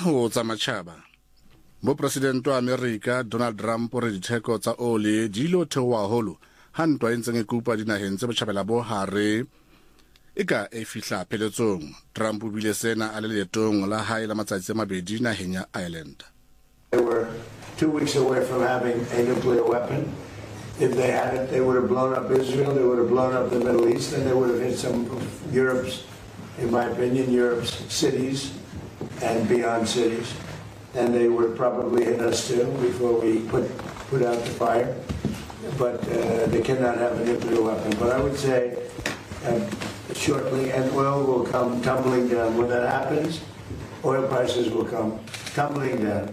ho tsa matjhaba. Mo president wa America Donald Trump re ditheko tsa ole di lo theoha holo ha ntwa e ntseng e kupa dinaheng tse botjhabela bo hare eka e fihla pheletsong. Trump o bile sena a le letong la hae la matsatsi a mabedi naheng ya Ireland. They were 2 weeks away from having a nuclear weapon. If they had it, they would have blown up Israel, they would have blown up the Middle East, and they would have hit some of Europe's, in my opinion, Europe's cities and beyond cities. And they would probably hit us too before we put out the fire. But they cannot have a nuclear weapon. But I would say shortly, and oil will come tumbling down. When that happens, oil prices will come tumbling down.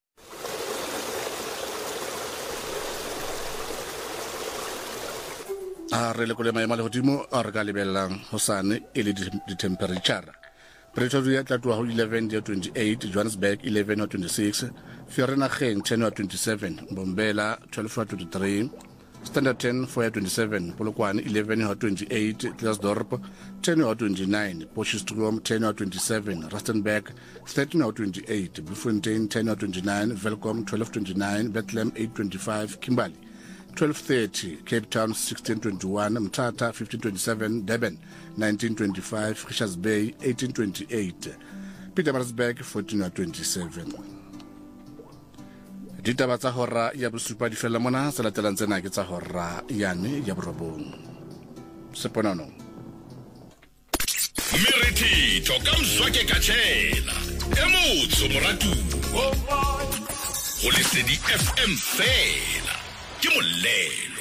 Re le kole maemo a lehodimo a re ka lebellang hosane e le di-temperature. Pretoria tla tloha ho 11 ya 28, Johannesburg 11 ya 26, Vereeniging 10 ya 27, Mbombela 12 ya 23, Standerton 4 ya 27, Polokwane 11 ya 28, Klerksdorp 10 ya 29, Potchefstroom 10 ya 27, Rustenburg 13 ya 28, Bloemfontein 10 ya 29, Welkom 12:29, Bethlehem 8:25, Kimberley 12:30, Cape Town 16:21, Mthatha 15:27, Durban 19:25, Richards Bay 18:28, Pietermaritzburg 14:27. Ditaba tsa hora ya bosupa di fela mona sa latelang tsena ke tsa hora yane ya borobong. Seponono Merithito ka mswake ka tshela emotso moratu go Lesedi FM fela ke molelo.